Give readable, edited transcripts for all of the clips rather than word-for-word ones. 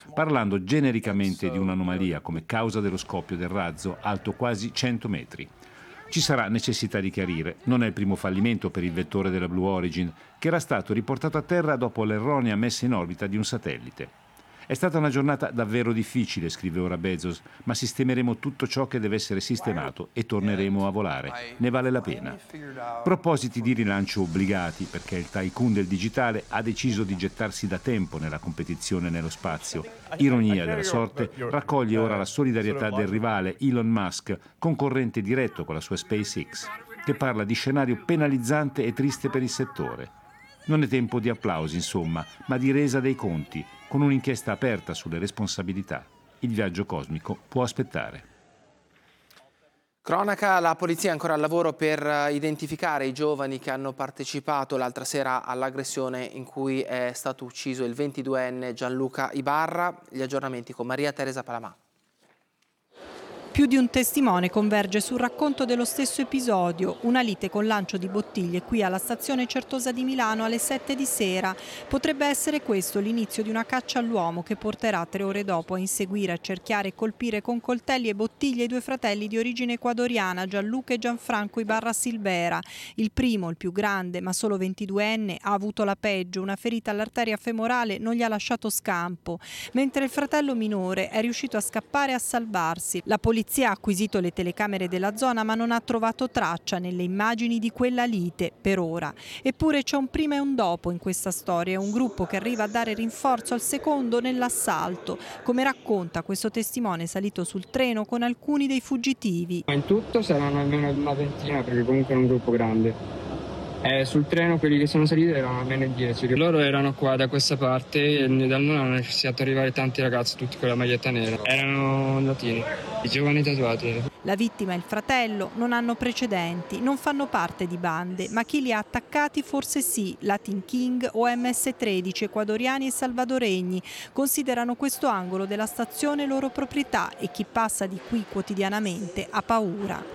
parlando genericamente di un'anomalia come causa dello scoppio del razzo alto quasi 100 metri. Ci sarà necessità di chiarire, non è il primo fallimento per il vettore della Blue Origin, che era stato riportato a terra dopo l'erronea messa in orbita di un satellite. È stata una giornata davvero difficile, scrive ora Bezos, ma sistemeremo tutto ciò che deve essere sistemato e torneremo a volare. Ne vale la pena. Propositi di rilancio obbligati, perché il tycoon del digitale ha deciso di gettarsi da tempo nella competizione nello spazio. Ironia della sorte, raccoglie ora la solidarietà del rivale Elon Musk, concorrente diretto con la sua SpaceX, che parla di scenario penalizzante e triste per il settore. Non è tempo di applausi, insomma, ma di resa dei conti, con un'inchiesta aperta sulle responsabilità. Il viaggio cosmico può aspettare. Cronaca, la polizia è ancora al lavoro per identificare i giovani che hanno partecipato l'altra sera all'aggressione in cui è stato ucciso il 22enne Gianluca Ibarra. Gli aggiornamenti con Maria Teresa Palamà. Più di un testimone converge sul racconto dello stesso episodio, una lite con lancio di bottiglie qui alla stazione Certosa di Milano alle 7 di sera. Potrebbe essere questo l'inizio di una caccia all'uomo che porterà 3 ore dopo a inseguire, accerchiare e colpire con coltelli e bottiglie i 2 fratelli di origine ecuadoriana, Gianluca e Gianfranco Ibarra Silvera. Il primo, il più grande, ma solo 22enne, ha avuto la peggio, una ferita all'arteria femorale non gli ha lasciato scampo, mentre il fratello minore è riuscito a scappare e a salvarsi. La polizia ha acquisito le telecamere della zona ma non ha trovato traccia nelle immagini di quella lite per ora. Eppure c'è un prima e un dopo in questa storia, un gruppo che arriva a dare rinforzo al secondo nell'assalto, come racconta questo testimone salito sul treno con alcuni dei fuggitivi. In tutto saranno almeno una ventina perché comunque è un gruppo grande. Sul treno quelli che sono saliti erano almeno 10. Loro erano qua da questa parte e da noi hanno iniziato ad arrivare tanti ragazzi, tutti con la maglietta nera. Erano latini, i giovani tatuati. La vittima e il fratello non hanno precedenti, non fanno parte di bande, ma chi li ha attaccati forse sì, Latin King o MS-13, ecuadoriani e salvadoregni. Considerano questo angolo della stazione loro proprietà e chi passa di qui quotidianamente ha paura.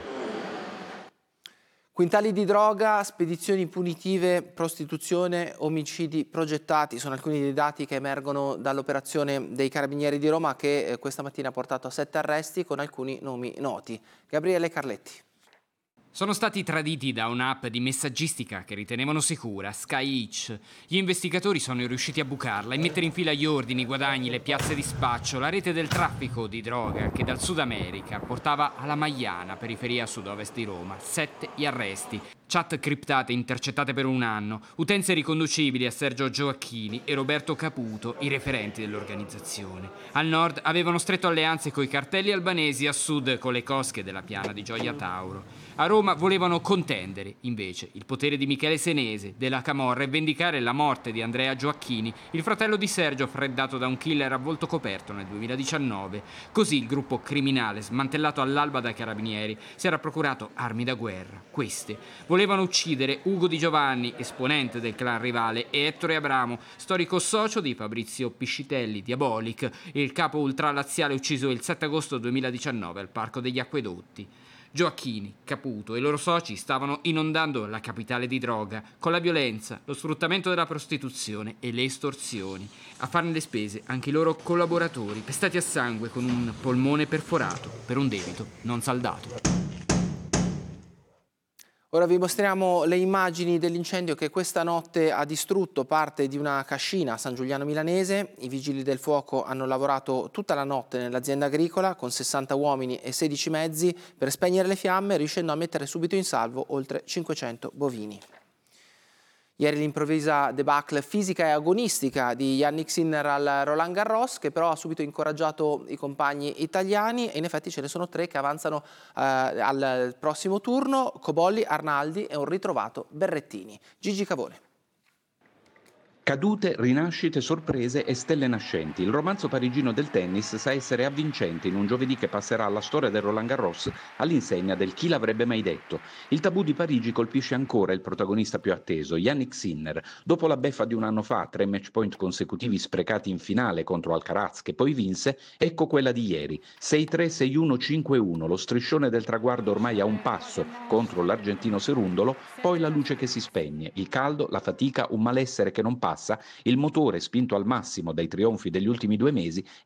Quintali di droga, spedizioni punitive, prostituzione, omicidi progettati sono alcuni dei dati che emergono dall'operazione dei Carabinieri di Roma che questa mattina ha portato a 7 arresti con alcuni nomi noti. Gabriele Carletti. Sono stati traditi da un'app di messaggistica che ritenevano sicura, SkyEach. Gli investigatori sono riusciti a bucarla e mettere in fila gli ordini, i guadagni, le piazze di spaccio, la rete del traffico di droga che dal Sud America portava alla Magliana, periferia sud-ovest di Roma. 7 gli arresti. Chat criptate intercettate per un anno, utenze riconducibili a Sergio Gioacchini e Roberto Caputo, i referenti dell'organizzazione. Al nord avevano stretto alleanze coi cartelli albanesi, a sud con le cosche della piana di Gioia Tauro. A Roma volevano contendere, invece, il potere di Michele Senese, della Camorra e vendicare la morte di Andrea Gioacchini, il fratello di Sergio freddato da un killer a volto coperto nel 2019. Così il gruppo criminale, smantellato all'alba dai carabinieri, si era procurato armi da guerra. Queste volevano uccidere Ugo Di Giovanni, esponente del clan rivale, e Ettore Abramo, storico socio di Fabrizio Piscitelli, Diabolic, il capo ultralaziale ucciso il 7 agosto 2019 al Parco degli Acquedotti. Gioacchini, Caputo e i loro soci stavano inondando la capitale di droga con la violenza, lo sfruttamento della prostituzione e le estorsioni. A farne le spese anche i loro collaboratori, pestati a sangue con un polmone perforato per un debito non saldato. Ora vi mostriamo le immagini dell'incendio che questa notte ha distrutto parte di una cascina a San Giuliano Milanese. I vigili del fuoco hanno lavorato tutta la notte nell'azienda agricola con 60 uomini e 16 mezzi per spegnere le fiamme, riuscendo a mettere subito in salvo oltre 500 bovini. Ieri l'improvvisa debacle fisica e agonistica di Yannick Sinner al Roland Garros, che però ha subito incoraggiato i compagni italiani e in effetti ce ne sono 3 che avanzano al prossimo turno: Cobolli, Arnaldi e un ritrovato Berrettini. Gigi Cavone. Cadute, rinascite, sorprese e stelle nascenti. Il romanzo parigino del tennis sa essere avvincente in un giovedì che passerà alla storia del Roland Garros all'insegna del chi l'avrebbe mai detto. Il tabù di Parigi colpisce ancora il protagonista più atteso, Yannick Sinner. Dopo la beffa di un anno fa, 3 match point consecutivi sprecati in finale contro Alcaraz, che poi vinse, ecco quella di ieri. 6-3, 6-1, 5-1, lo striscione del traguardo ormai a un passo contro l'argentino Serundolo, poi la luce che si spegne, il caldo, la fatica, un malessere che non passa bassa, il motore spinto al massimo dai trionfi degli ultimi 2 mesi